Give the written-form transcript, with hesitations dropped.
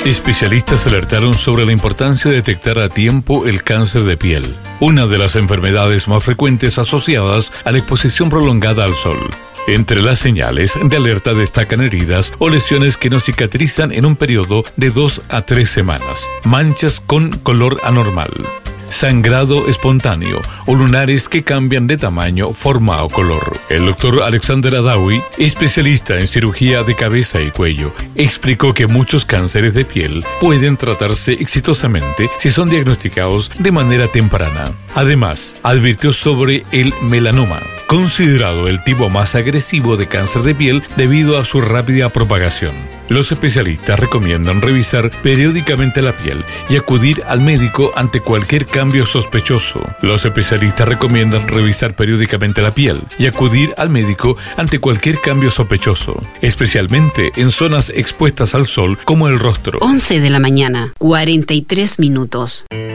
Especialistas alertaron sobre la importancia de detectar a tiempo el cáncer de piel, una de las enfermedades más frecuentes asociadas a la exposición prolongada al sol. Entre las señales de alerta destacan heridas o lesiones que no cicatrizan en un periodo de 2 a 3 semanas, manchas con color anormal, sangrado espontáneo o lunares que cambian de tamaño, forma o color. El doctor Alexander Adawi, especialista en cirugía de cabeza y cuello, explicó que muchos cánceres de piel pueden tratarse exitosamente si son diagnosticados de manera temprana. Además, advirtió sobre el melanoma, considerado el tipo más agresivo de cáncer de piel debido a su rápida propagación. Los especialistas recomiendan revisar periódicamente la piel y acudir al médico ante cualquier cambio sospechoso. Los especialistas recomiendan revisar periódicamente la piel y acudir al médico ante cualquier cambio sospechoso, especialmente en zonas expuestas al sol como el rostro. 11 de la mañana, 43 minutos.